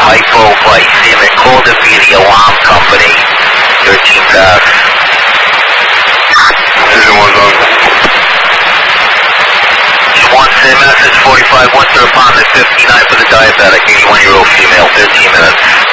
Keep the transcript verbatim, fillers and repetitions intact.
hypoglycemic. Called it via the alarm company. thirteen pass. Vision one's on. One same message, forty-five, one third pound at fifty-nine for the diabetic, eighty-one year old female, thirteen minutes.